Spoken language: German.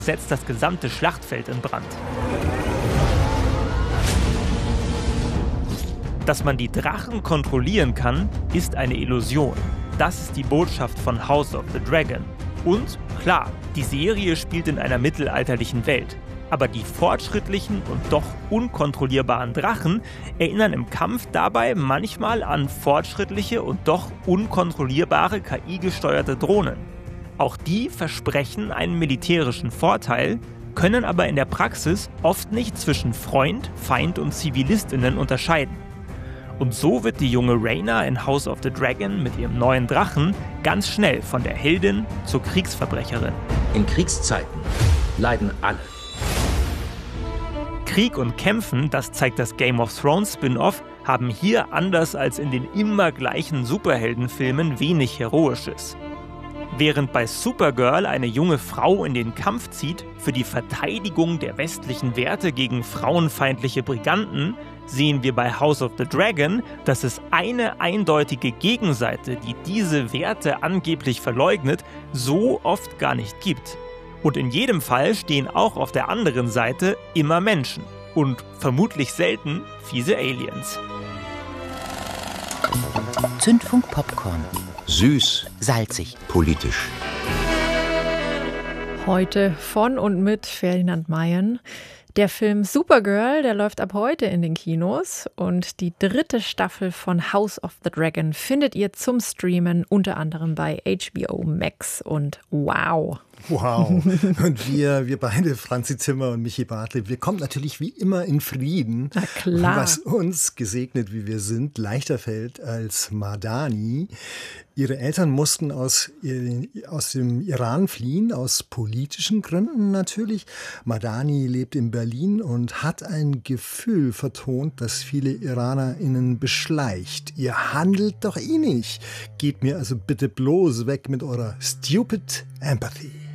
setzt das gesamte Schlachtfeld in Brand. Dass man die Drachen kontrollieren kann, ist eine Illusion. Das ist die Botschaft von House of the Dragon. Und klar, die Serie spielt in einer mittelalterlichen Welt. Aber die fortschrittlichen und doch unkontrollierbaren Drachen erinnern im Kampf dabei manchmal an fortschrittliche und doch unkontrollierbare KI-gesteuerte Drohnen. Auch die versprechen einen militärischen Vorteil, können aber in der Praxis oft nicht zwischen Freund, Feind und ZivilistInnen unterscheiden. Und so wird die junge Rhaena in House of the Dragon mit ihrem neuen Drachen ganz schnell von der Heldin zur Kriegsverbrecherin. In Kriegszeiten leiden alle. Krieg und Kämpfen, das zeigt das Game of Thrones Spin-off, haben hier anders als in den immer gleichen Superheldenfilmen wenig Heroisches. Während bei Supergirl eine junge Frau in den Kampf zieht für die Verteidigung der westlichen Werte gegen frauenfeindliche Briganten, sehen wir bei House of the Dragon, dass es eine eindeutige Gegenseite, die diese Werte angeblich verleugnet, so oft gar nicht gibt. Und in jedem Fall stehen auch auf der anderen Seite immer Menschen und vermutlich selten fiese Aliens. Zündfunk Popcorn. Süß, Salzig, politisch. Heute von und mit Ferdinand Mayen. Der Film Supergirl, der läuft ab heute in den Kinos und die 3. Staffel von House of the Dragon findet ihr zum Streamen unter anderem bei HBO Max und Wow. Wow. Und wir beide, Franzi Zimmer und Michi Bartlett, wir kommen natürlich wie immer in Frieden. Na klar. Was uns, gesegnet wie wir sind, leichter fällt als Madani. Ihre Eltern mussten aus dem Iran fliehen, aus politischen Gründen natürlich. Madani lebt in Berlin und hat ein Gefühl vertont, das viele IranerInnen beschleicht. Ihr handelt doch nicht. Geht mir also bitte bloß weg mit eurer Stupid Empathy.